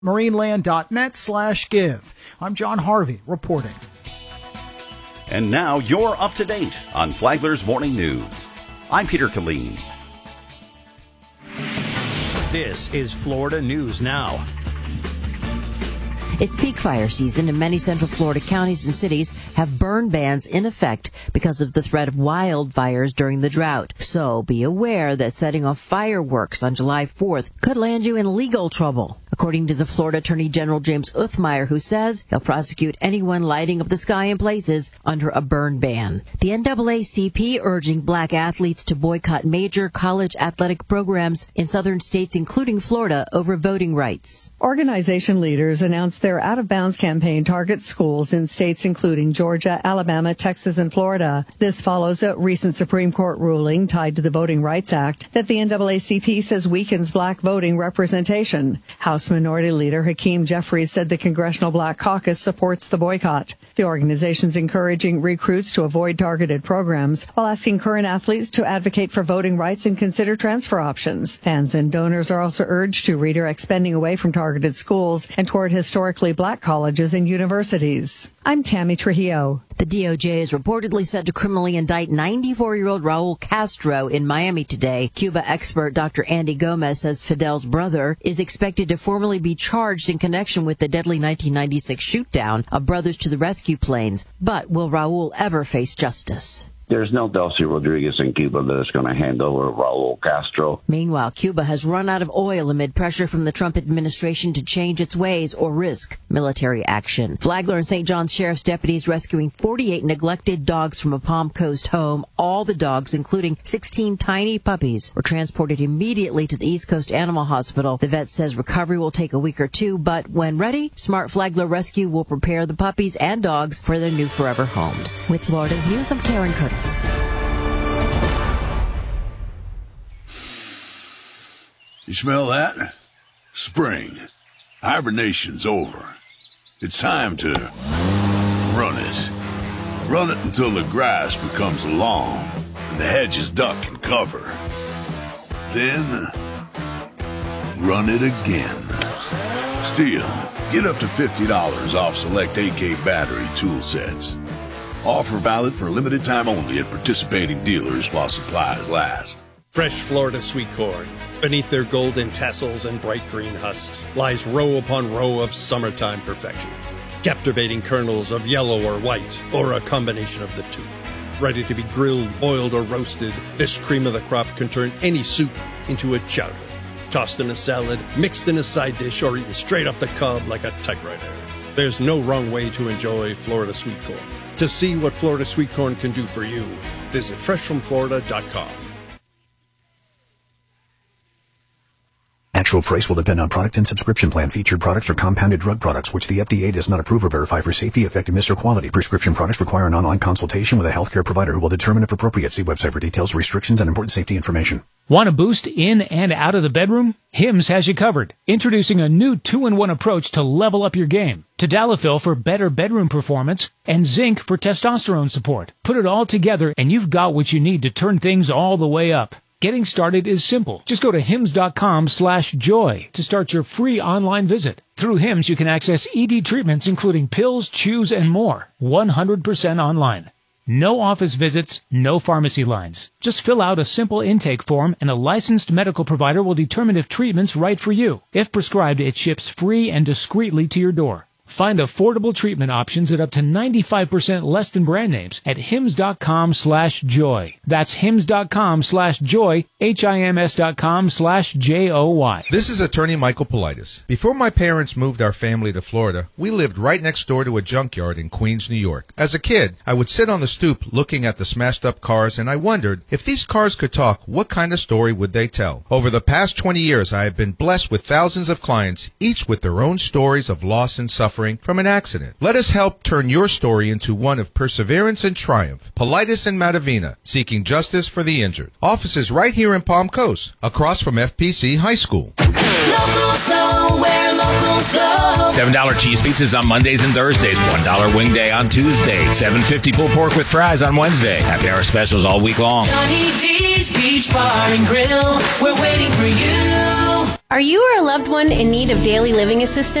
marineland.net/give. I'm John Harvey reporting. And now you're up to date on Flagler's Morning News. I'm Peter Killeen. This is Florida News Now. It's peak fire season, and many Central Florida counties and cities have burn bans in effect because of the threat of wildfires during the drought. So be aware that setting off fireworks on July 4th could land you in legal trouble, according to the Florida Attorney General James Uthmeier, who says he'll prosecute anyone lighting up the sky in places under a burn ban. The NAACP urging black athletes to boycott major college athletic programs in southern states, including Florida, over voting rights. Organization leaders announced their out-of-bounds campaign targets schools in states including Georgia, Alabama, Texas, and Florida. This follows a recent Supreme Court ruling tied to the Voting Rights Act that the NAACP says weakens black voting representation. House Minority Leader Hakeem Jeffries said the Congressional Black Caucus supports the boycott. The organization's encouraging recruits to avoid targeted programs while asking current athletes to advocate for voting rights and consider transfer options. Fans and donors are also urged to redirect spending away from targeted schools and toward historically black colleges and universities. I'm Tammy Trujillo. The DOJ is reportedly set to criminally indict 94-year-old Raul Castro in Miami today. Cuba expert Dr. Andy Gomez says Fidel's brother is expected to formally be charged in connection with the deadly 1996 shoot-down of Brothers to the Rescue planes. But will Raul ever face justice? There's no Delcy Rodriguez in Cuba that is going to hand over Raul Castro. Meanwhile, Cuba has run out of oil amid pressure from the Trump administration to change its ways or risk military action. Flagler and St. John's Sheriff's deputies rescuing 48 neglected dogs from a Palm Coast home. All the dogs, including 16 tiny puppies, were transported immediately to the East Coast Animal Hospital. The vet says recovery will take a week or two, but when ready, Smart Flagler Rescue will prepare the puppies and dogs for their new forever homes. With Florida's News, I'm Karen Curtis. You smell that? Spring. Hibernation's over. It's time to run it. Run it until the grass becomes long and the hedges duck and cover. Then, run it again. Still, get up to $50 off select AK battery tool sets. Offer valid for a limited time only at participating dealers while supplies last. Fresh Florida sweet corn, beneath their golden tassels and bright green husks, lies row upon row of summertime perfection. Captivating kernels of yellow or white, or a combination of the two. Ready to be grilled, boiled, or roasted, this cream of the crop can turn any soup into a chowder. Tossed in a salad, mixed in a side dish, or eaten straight off the cob like a typewriter. There's no wrong way to enjoy Florida sweet corn. To see what Florida sweet corn can do for you, visit freshfromflorida.com. Actual price will depend on product and subscription plan. Featured products are compounded drug products, which the FDA does not approve or verify for safety, effectiveness, or quality. Prescription products require an online consultation with a healthcare provider who will determine if appropriate. See website for details, restrictions, and important safety information. Want a boost in and out of the bedroom? Hims has you covered. Introducing a new 2-in-1 approach to level up your game. Tadalafil for better bedroom performance and zinc for testosterone support. Put it all together and you've got what you need to turn things all the way up. Getting started is simple. Just go to hims.com/joy to start your free online visit. Through Hims, you can access ED treatments including pills, chews, and more. 100% online. No office visits, no pharmacy lines. Just fill out a simple intake form and a licensed medical provider will determine if treatment's right for you. If prescribed, it ships free and discreetly to your door. Find affordable treatment options at up to 95% less than brand names at hims.com/joy. That's hims.com/joy, hims.com/joy. This is attorney Michael Politis. Before my parents moved our family to Florida, we lived right next door to a junkyard in Queens, New York. As a kid, I would sit on the stoop looking at the smashed up cars and I wondered, if these cars could talk, what kind of story would they tell? Over the past 20 years, I have been blessed with thousands of clients, each with their own stories of loss and suffering from an accident. Let us help turn your story into one of perseverance and triumph. Politis and Matavina, seeking justice for the injured. Offices right here in Palm Coast, across from FPC High School. Locals know where locals go. $7 cheese pizzas on Mondays and Thursdays. $1 wing day on Tuesday. $7.50 pulled pork with fries on Wednesday. Happy hour specials all week long. Johnny D's Beach Bar and Grill. We're waiting for you. Are you or a loved one in need of daily living assistance?